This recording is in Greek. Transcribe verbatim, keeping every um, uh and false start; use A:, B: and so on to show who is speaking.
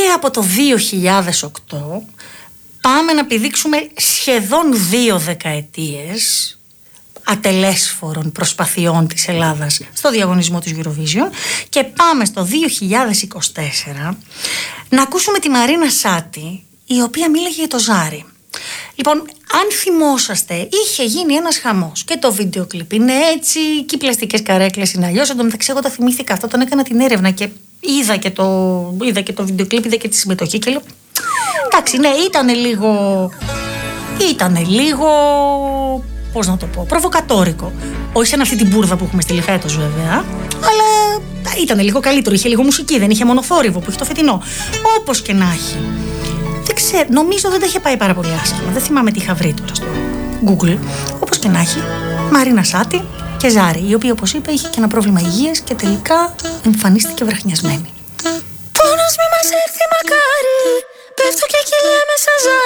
A: Και από το δύο χιλιάδες οκτώ πάμε να πηδήξουμε σχεδόν δύο δεκαετίες ατελέσφορων προσπαθειών της Ελλάδας στο διαγωνισμό της Eurovision και πάμε στο δύο χιλιάδες είκοσι τέσσερα να ακούσουμε τη Μαρίνα Σάτι, η οποία μίλαγε για το Ζάρι. Λοιπόν, αν θυμόσαστε, είχε γίνει ένας χαμός και το βίντεο κλιπ είναι έτσι και οι πλαστικές καρέκλες είναι αλλιώς. Εν τω μεταξύ, εγώ τα θυμήθηκα αυτό όταν έκανα την έρευνα και είδα και το, είδα και το βίντεο κλιπ, είδα και τη συμμετοχή και λέω εντάξει, ναι, ήτανε λίγο ήτανε λίγο πώς να το πω, προβοκατόρικο. Όχι σαν αυτή την μπουρδα που έχουμε στη φέτος βέβαια, αλλά ήταν λίγο καλύτερο, είχε λίγο μουσική, δεν είχε μόνο θόρυβο που είχε το φετινό. Όπως και να έχει. Δεν ξέρω, νομίζω δεν τα είχε πάει πάρα πολύ άσχημα. Δεν θυμάμαι τι είχα βρει τώρα στο Google. Όπως και να έχει, Μαρίνα Σάτι και Ζάρι, η οποία όπως είπα είχε και ένα πρόβλημα υγείας και τελικά εμφανίστηκε βραχνιασμένη. Πόνος μη μας έρθει μακάρι, πέφτω και κυλιέμαι σαν Ζάρι.